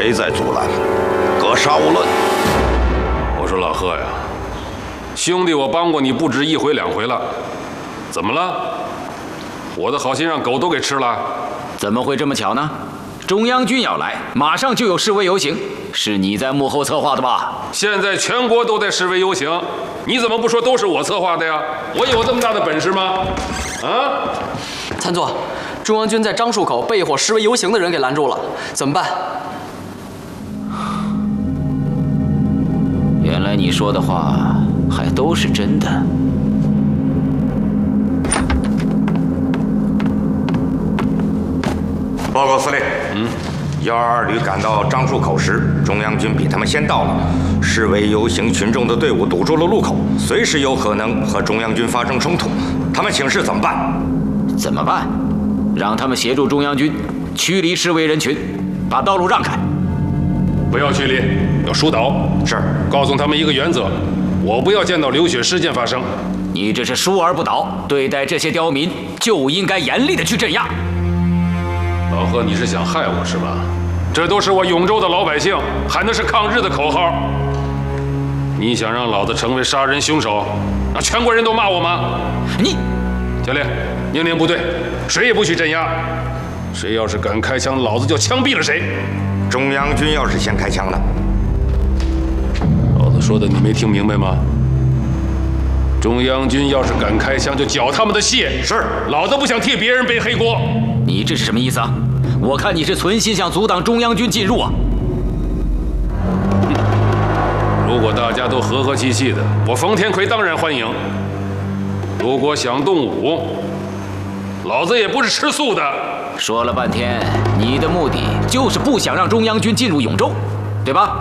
谁在阻拦？格杀勿论。 我说老贺呀，兄弟，我帮过你不止一回两回了，怎么了？我的好心让狗都给吃了？ 怎么会这么巧呢？中央军要来，马上就有示威游行，是你在幕后策划的吧？ 现在全国都在示威游行，你怎么不说都是我策划的呀？我有这么大的本事吗？啊！ 参座，中央军在樟树口被一伙示威游行的人给拦住了，怎么办？ 原来你说的话还都是真的。 报告司令，122旅赶到樟树口时，中央军比他们先到了。示威游行群众的队伍堵住了路口，随时有可能和中央军发生冲突。他们请示怎么办？ 怎么办？让他们协助中央军驱离示威人群，把道路让开。 不要驱离，要疏导。 是， 告诉他们一个原则：我不要见到流血事件发生。 你这是疏而不导，对待这些刁民就应该严厉的去镇压。 老贺，你是想害我是吧？这都是我永州的老百姓喊的是抗日的口号。你想让老子成为杀人凶手，让全国人都骂我吗？ 你， 教练，命令部队，谁也不许镇压。谁要是敢开枪，老子就枪毙了谁。 中央军要是先开枪了， 老子说的你没听明白吗？中央军要是敢开枪，就缴他们的械。 是， 老子不想替别人背黑锅。 你这是什么意思啊？我看你是存心想阻挡中央军进入啊！ 如果大家都和和气气的，我冯天奎当然欢迎。如果想动武，老子也不是吃素的。 说了半天，你的目的就是不想让中央军进入永州，对吧？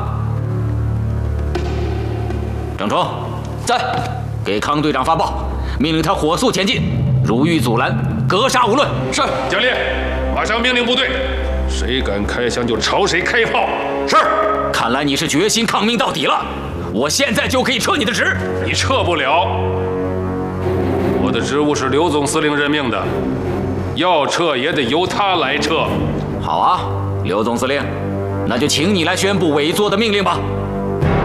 郑冲， 在， 给康队长发报，命令他火速前进，如遇阻拦，格杀勿论。 是， 蒋烈，马上命令部队，谁敢开枪就朝谁开炮。 是。 看来你是决心抗命到底了，我现在就可以撤你的职。 你撤不了，我的职务是刘总司令任命的，要撤也得由他来撤。 好啊，刘总司令，那就请你来宣布委座的命令吧。